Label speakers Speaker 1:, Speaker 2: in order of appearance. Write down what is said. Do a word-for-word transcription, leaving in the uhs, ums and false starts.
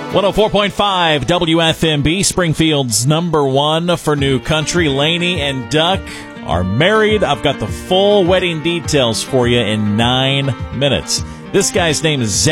Speaker 1: one oh four point five W F M B, Springfield's number one for new country. Lainey and Duck are married. I've got the full wedding details for you in nine minutes. This guy's name is Zach.